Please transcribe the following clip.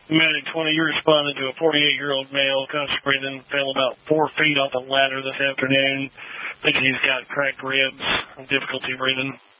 Medic 20, you responded to a 48-year-old male, conscious breathing, fell about 4 feet off a ladder this afternoon. I think he's got cracked ribs and difficulty breathing.